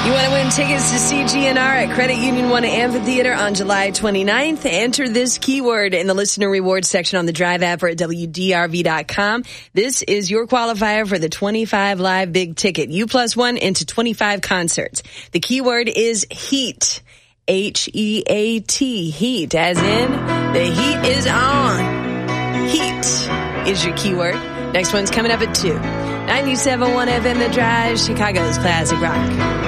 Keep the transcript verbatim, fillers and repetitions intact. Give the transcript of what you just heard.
You want to win tickets to C G N R at Credit Union One Amphitheater on July twenty-ninth? Enter this keyword in the listener rewards section on the Drive app or at W D R V dot com. This is your qualifier for the twenty-five Live Big Ticket. U plus one into twenty-five concerts. The keyword is heat. H E A T. Heat, as in the heat is on. Heat is your keyword. Next one's coming up at two. ninety-seven point one F M The Drive, Chicago's classic rock.